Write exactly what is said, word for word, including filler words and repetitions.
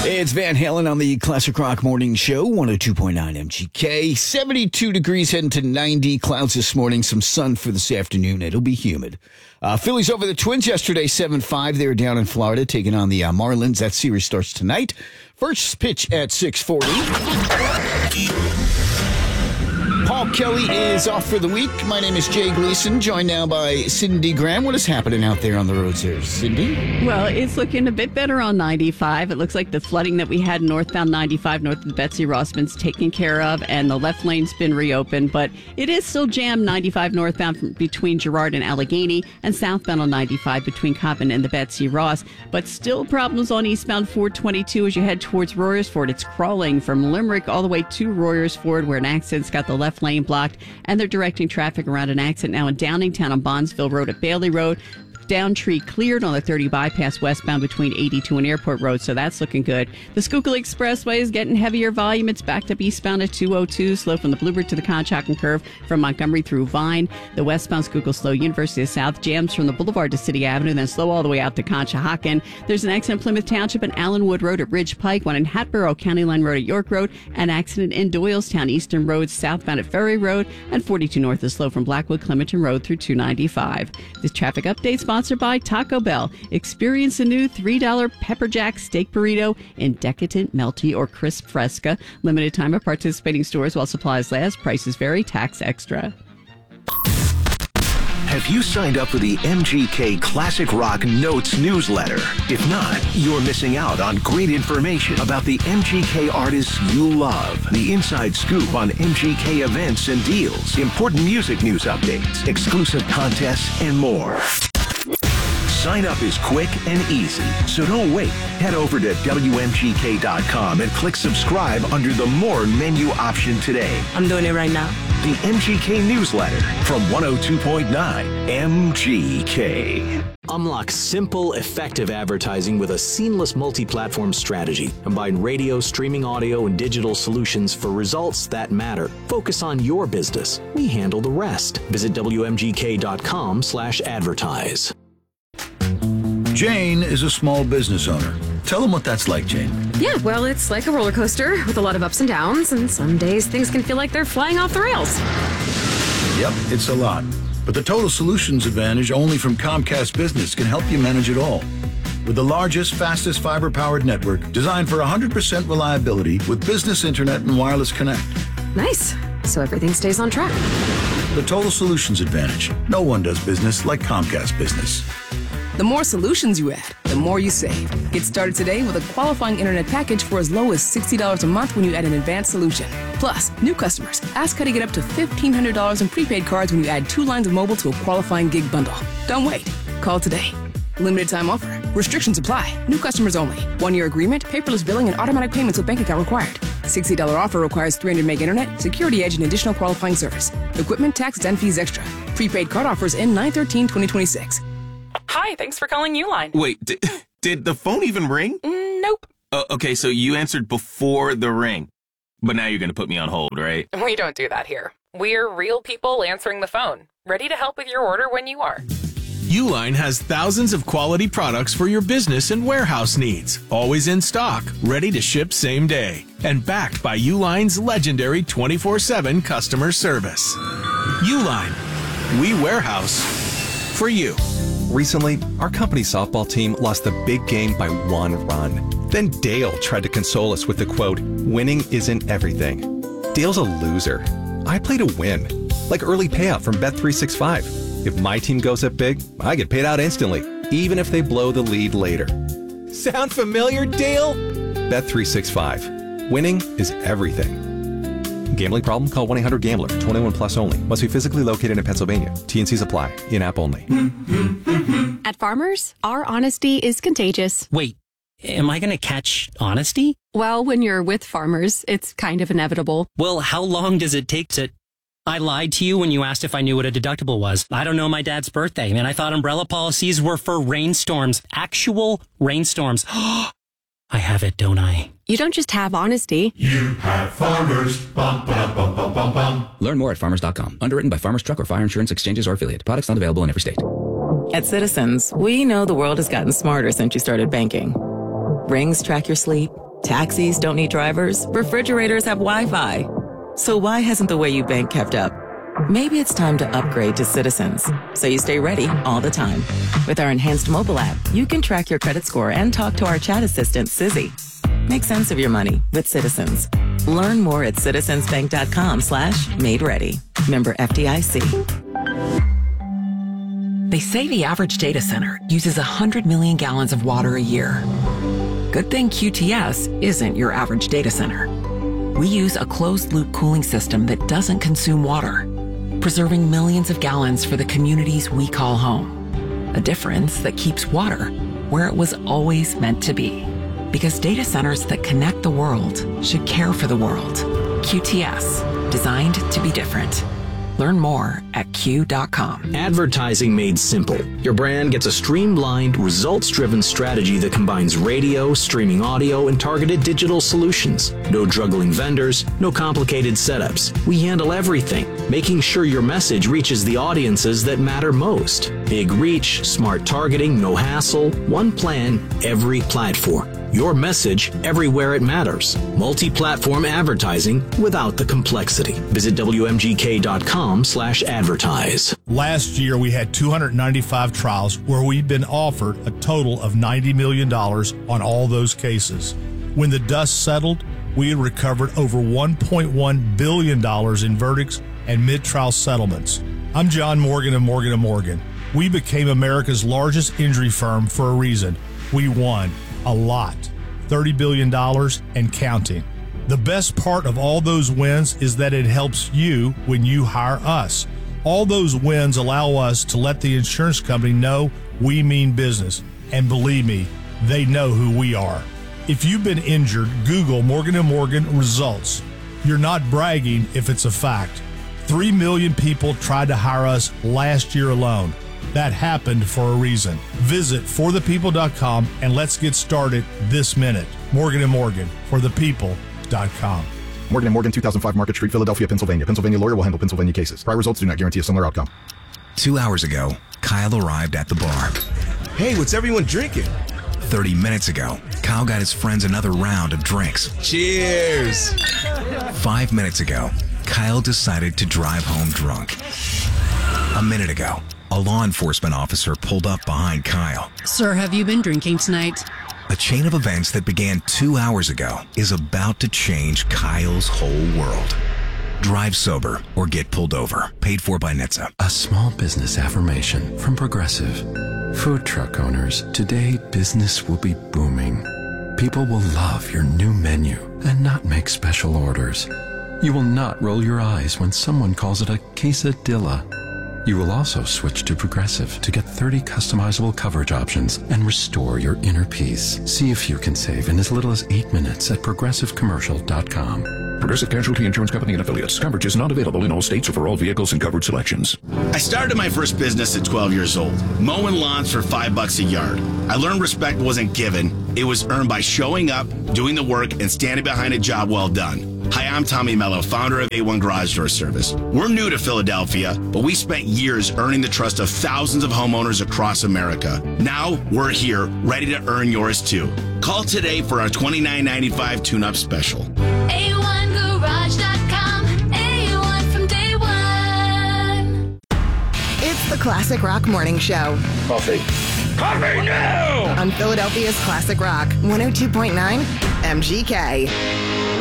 It's Van Halen on the Classic Rock Morning Show, one oh two point nine M G K. seventy-two degrees heading to ninety. Clouds this morning, some sun for this afternoon. It'll be humid. Uh, Phillies over the Twins yesterday, seven five. They were down in Florida taking on the uh, Marlins. That series starts tonight. First pitch at six forty. Paul Kelly is off for the week. My name is Jay Gleason, joined now by Cindy Graham. What is happening out there on the roads there, Cindy? Well, it's looking a bit better on ninety-five. It looks like the flooding that we had northbound ninety-five north of the Betsy Rossman's taken care of, and the left lane's been reopened, but it is still jammed ninety-five northbound between Girard and Allegheny, and southbound on ninety-five between Coppin and the Betsy Ross. But still problems on eastbound four twenty-two as you head towards Royersford. It's crawling from Limerick all the way to Royersford, where an accident's got the left lane blocked, and they're directing traffic around an accident now in Downingtown on Bondsville Road at Bailey Road. Downtree cleared on the thirty bypass westbound between eighty-two and Airport Road, so that's looking good. The Schuylkill Expressway is getting heavier volume. It's backed up eastbound at two oh two, slow from the Bluebird to the Conshohocken Curve from Montgomery through Vine. The westbound Schuylkill slow University of South jams from the Boulevard to City Avenue, then slow all the way out to Conshohocken. There's an accident in Plymouth Township and Allenwood Road at Ridge Pike, one in Hatboro, County Line Road at York Road, an accident in Doylestown, Eastern Road southbound at Ferry Road, and forty-two north is slow from Blackwood Clementon Road through two ninety-five. This traffic update sponsored by Taco Bell. Experience the new three dollar Pepper Jack Steak Burrito in decadent, melty, or crisp fresca. Limited time at participating stores while supplies last. Prices vary. Tax extra. Have you signed up for the M G K Classic Rock Notes newsletter? If not, you're missing out on great information about the M G K artists you love, the inside scoop on M G K events and deals, important music news updates, exclusive contests, and more. Sign up is quick and easy, so don't wait. Head over to W M G K dot com and click subscribe under the More menu option today. I'm doing it right now. The M G K newsletter from one oh two point nine M G K. Unlock simple, effective advertising with a seamless multi-platform strategy. Combine radio, streaming audio, and digital solutions for results that matter. Focus on your business. We handle the rest. Visit W M G K dot com slash advertise. Jane is a small business owner. Tell them what that's like, Jane. Yeah, well, it's like a roller coaster with a lot of ups and downs, and some days things can feel like they're flying off the rails. Yep, it's a lot. But the Total Solutions Advantage only from Comcast Business can help you manage it all. With the largest, fastest fiber-powered network designed for one hundred percent reliability with business internet and wireless connect. Nice. So everything stays on track. The Total Solutions Advantage. No one does business like Comcast Business. The more solutions you add, the more you save. Get started today with a qualifying internet package for as low as sixty dollars a month when you add an advanced solution. Plus, new customers, ask how to get up to fifteen hundred dollars in prepaid cards when you add two lines of mobile to a qualifying gig bundle. Don't wait. Call today. Limited time offer. Restrictions apply. New customers only. One-year agreement, paperless billing, and automatic payments with bank account required. sixty dollars offer requires three hundred meg internet, security edge, and additional qualifying service. Equipment, taxes, and fees extra. Prepaid card offers end nine thirteen twenty twenty-six. Hi, thanks for calling Uline. Wait, did, did the phone even ring? Mm, nope. Uh, okay, so you answered before the ring. But now you're going to put me on hold, right? We don't do that here. We're real people answering the phone, ready to help with your order when you are. Uline has thousands of quality products for your business and warehouse needs. Always in stock, ready to ship same day. And backed by Uline's legendary twenty-four seven customer service. Uline. We warehouse for you. Recently, our company softball team lost the big game by one run. Then Dale tried to console us with the quote, "Winning isn't everything." Dale's a loser. I play to win. Like early payout from Bet three sixty-five. If my team goes up big, I get paid out instantly, even if they blow the lead later. Sound familiar, Dale? Bet three sixty-five. Winning is everything. Gambling problem? Call one eight hundred gambler. twenty-one plus only. Must be physically located in Pennsylvania. T and C's apply. In-app only. At Farmers, our honesty is contagious. Wait, am I going to catch honesty? Well, when you're with Farmers, it's kind of inevitable. Well, how long does it take to... I lied to you when you asked if I knew what a deductible was. I don't know my dad's birthday, and I thought umbrella policies were for rainstorms. Actual rainstorms. I have it, don't I? You don't just have honesty. You have Farmers. Bum, bum, bum, bum, bum, bum. Learn more at farmers dot com. Underwritten by Farmers Truck or Fire Insurance Exchanges or Affiliate. Products not available in every state. At Citizens, we know the world has gotten smarter since you started banking. Rings track your sleep. Taxis don't need drivers. Refrigerators have Wi-Fi. So why hasn't the way you bank kept up? Maybe it's time to upgrade to Citizens, so you stay ready all the time. With our enhanced mobile app, you can track your credit score and talk to our chat assistant, Sizzy. Make sense of your money with Citizens. Learn more at citizensbank.com slash made ready. Member F D I C. They say the average data center uses one hundred million gallons of water a year. Good thing Q T S isn't your average data center. We use a closed-loop cooling system that doesn't consume water, preserving millions of gallons for the communities we call home. A difference that keeps water where it was always meant to be. Because data centers that connect the world should care for the world. Q T S, designed to be different. Learn more at Q dot com. Advertising made simple. Your brand gets a streamlined, results-driven strategy that combines radio, streaming audio, and targeted digital solutions. No juggling vendors, no complicated setups. We handle everything, making sure your message reaches the audiences that matter most. Big reach, smart targeting, no hassle, one plan, every platform. Your message everywhere it matters. Multi-platform advertising without the complexity. Visit W M G K dot com slash advertise. Last year, we had two hundred ninety-five trials where we'd been offered a total of ninety million dollars on all those cases. When the dust settled, we had recovered over one point one billion dollars in verdicts and mid-trial settlements. I'm John Morgan of Morgan and Morgan. We became America's largest injury firm for a reason. We won. A lot. thirty billion dollars and counting. The best part of all those wins is that it helps you when you hire us. All those wins allow us to let the insurance company know we mean business. And believe me, they know who we are. If you've been injured, Google Morgan and Morgan results. You're not bragging if it's a fact. Three million people tried to hire us last year alone. That happened for a reason. Visit for the people dot com and let's get started this minute. Morgan and Morgan, for the people dot com. Morgan and Morgan, two thousand five Market Street, Philadelphia, Pennsylvania. Pennsylvania lawyer will handle Pennsylvania cases. Prior results do not guarantee a similar outcome. Two hours ago, Kyle arrived at the bar. Hey, what's everyone drinking? thirty minutes ago, Kyle got his friends another round of drinks. Cheers! Five minutes ago, Kyle decided to drive home drunk. A minute ago, a law enforcement officer pulled up behind Kyle. Sir, have you been drinking tonight? A chain of events that began two hours ago is about to change Kyle's whole world. Drive sober or get pulled over. Paid for by N H T S A. A small business affirmation from Progressive. Food truck owners, today business will be booming. People will love your new menu and not make special orders. You will not roll your eyes when someone calls it a quesadilla. You will also switch to Progressive to get thirty customizable coverage options and restore your inner peace. See if you can save in as little as eight minutes at progressive commercial dot com. Progressive Casualty Insurance Company and Affiliates. Coverage is not available in all states or for all vehicles and coverage selections. I started my first business at twelve years old, mowing lawns for five bucks a yard. I learned respect wasn't given. It was earned by showing up, doing the work, and standing behind a job well done. Hi, I'm Tommy Mello, founder of A one Garage Door Service. We're new to Philadelphia, but we spent years earning the trust of thousands of homeowners across America. Now, we're here, ready to earn yours too. Call today for our twenty-nine ninety-five tune-up special. A one garage dot com, A one from day one. It's the Classic Rock Morning Show. Coffee. Coffee now! On Philadelphia's Classic Rock, one oh two point nine M G K.